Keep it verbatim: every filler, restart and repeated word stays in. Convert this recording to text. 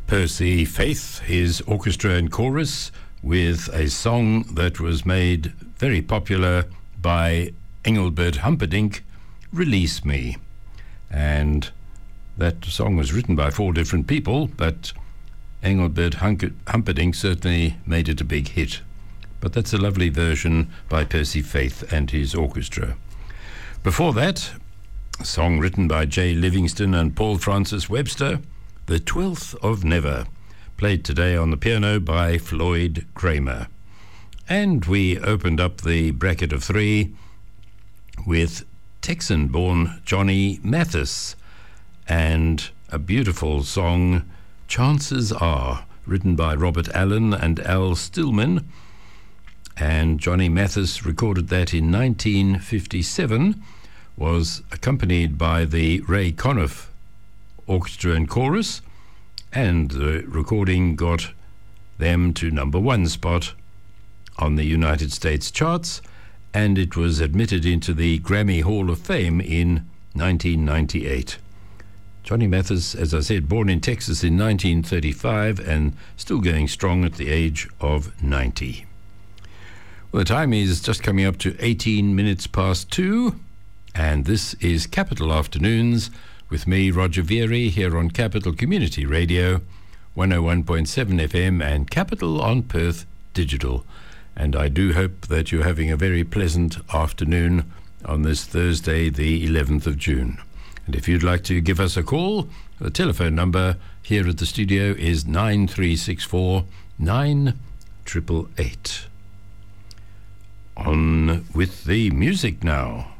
Percy Faith, his orchestra and chorus, with a song that was made very popular by Engelbert Humperdinck, Release Me. And that song was written by four different people, but Engelbert Humperdinck certainly made it a big hit. But that's a lovely version by Percy Faith and his orchestra. Before that, a song written by Jay Livingston and Paul Francis Webster, The Twelfth of Never, played today on the piano by Floyd Kramer. And we opened up the bracket of three with Texan-born Johnny Mathis and a beautiful song, Chances Are, written by Robert Allen and Al Stillman. And Johnny Mathis recorded that in nineteen fifty-seven, was accompanied by the Ray Conniff Orchestra and Chorus, and the recording got them to number one spot on the United States charts, and it was admitted into the Grammy Hall of Fame in nineteen ninety-eight. Johnny Mathis, as I said, born in Texas in nineteen thirty-five and still going strong at the age of ninety. Well, the time is just coming up to eighteen minutes past two, and this is Capital Afternoons with me, Roger Vieri, here on Capital Community Radio, one oh one point seven F M and Capital on Perth Digital. And I do hope that you're having a very pleasant afternoon on this Thursday, the eleventh of June. And if you'd like to give us a call, the telephone number here at the studio is nine three six four, nine eight eight eight. On with the music now.